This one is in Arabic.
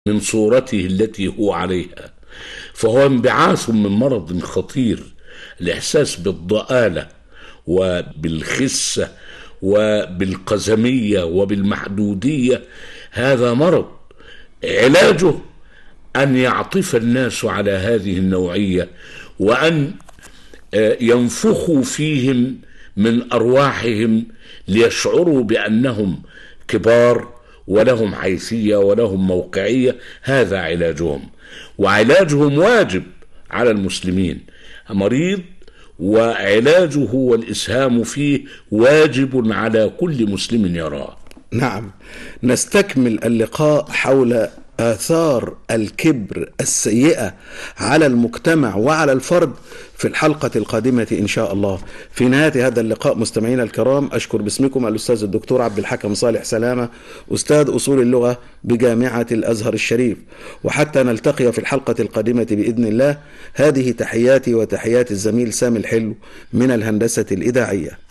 من صورته التي هو عليها، فهو انبعاث من مرض خطير. الإحساس بالضآلة وبالخسة وبالقزمية وبالمحدودية هذا مرض. علاجه أن يعطف الناس على هذه النوعية، وأن ينفخوا فيهم من أرواحهم ليشعروا بأنهم كبار ولهم حيثية ولهم موقعية. هذا علاجهم، وعلاجهم واجب على المسلمين. مريض وعلاجه والإسهام فيه واجب على كل مسلم يراه. نعم، نستكمل اللقاء حول آثار الكبر السيئة على المجتمع وعلى الفرد في الحلقة القادمة إن شاء الله. في نهاية هذا اللقاء مستمعينا الكرام، أشكر باسمكم الأستاذ الدكتور عبد الحكم صالح سلامة، أستاذ أصول اللغة بجامعة الأزهر الشريف. وحتى نلتقي في الحلقة القادمة بإذن الله، هذه تحياتي وتحيات الزميل سامي الحلو من الهندسة الإذاعية.